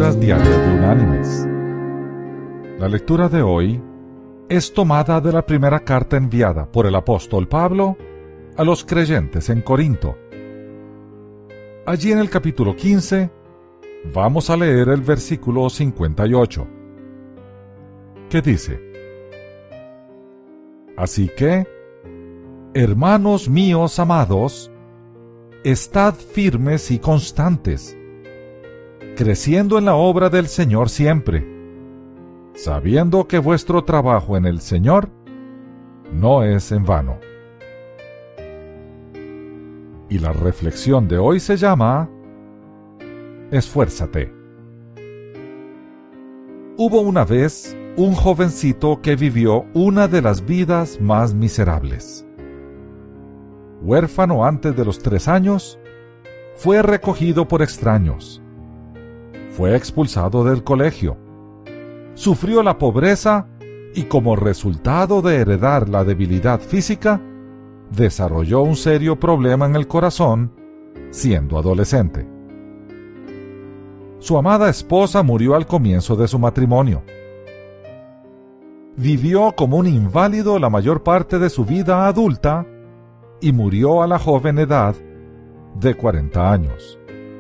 Lecturas Diarias de Unánimes. La lectura de hoy es tomada de la primera carta enviada por el apóstol Pablo a los creyentes en Corinto. Allí en el capítulo 15 vamos a leer el versículo 58, que dice: Así que, hermanos míos amados, estad firmes y constantes, creciendo en la obra del Señor siempre, sabiendo que vuestro trabajo en el Señor no es en vano. Y la reflexión de hoy se llama Esfuérzate. Hubo una vez un jovencito que vivió una de las vidas más miserables. Huérfano antes de los 3 años, fue recogido por extraños. Fue expulsado del colegio. Sufrió la pobreza y, como resultado de heredar la debilidad física, desarrolló un serio problema en el corazón siendo adolescente. Su amada esposa murió al comienzo de su matrimonio. Vivió como un inválido la mayor parte de su vida adulta y murió a la joven edad de 40 años.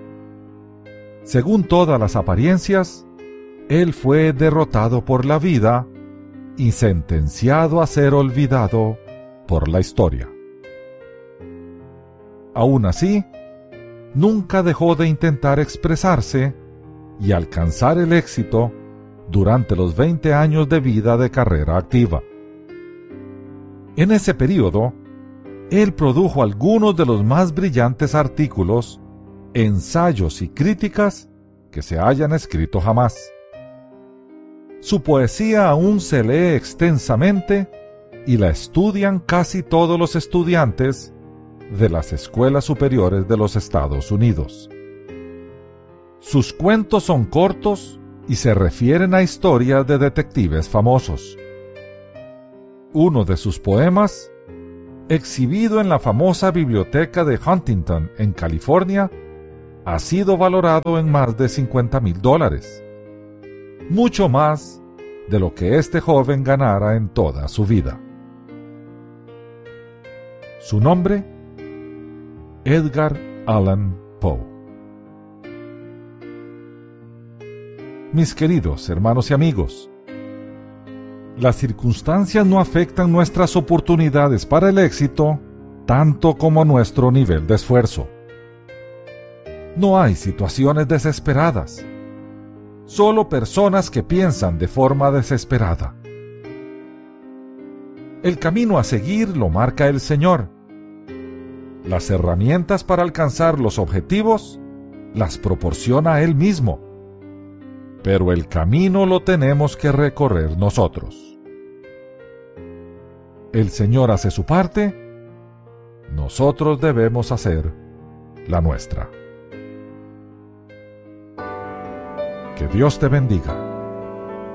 Según todas las apariencias, él fue derrotado por la vida y sentenciado a ser olvidado por la historia. Aún así, nunca dejó de intentar expresarse y alcanzar el éxito durante los 20 años de vida de carrera activa. En ese período, él produjo algunos de los más brillantes artículos, ensayos y críticas que se hayan escrito jamás. Su poesía aún se lee extensamente y la estudian casi todos los estudiantes de las escuelas superiores de los Estados Unidos. Sus cuentos son cortos y se refieren a historias de detectives famosos. Uno de sus poemas, exhibido en la famosa biblioteca de Huntington, en California, ha sido valorado en más de $50,000, mucho más de lo que este joven ganara en toda su vida. Su nombre, Edgar Allan Poe. Mis queridos hermanos y amigos, las circunstancias no afectan nuestras oportunidades para el éxito tanto como nuestro nivel de esfuerzo. No hay situaciones desesperadas, solo personas que piensan de forma desesperada. El camino a seguir lo marca el Señor. Las herramientas para alcanzar los objetivos las proporciona Él mismo, pero el camino lo tenemos que recorrer nosotros. El Señor hace su parte, nosotros debemos hacer la nuestra. Que Dios te bendiga.